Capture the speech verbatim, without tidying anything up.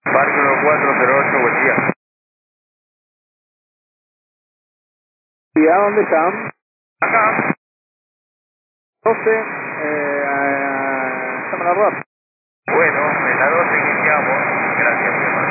Parque uno cuatro cero ocho, buen día. ¿Y a dónde están? Acá. doce, eh, a, a, a, Bueno, en la doce iniciamos. Gracias, hermano.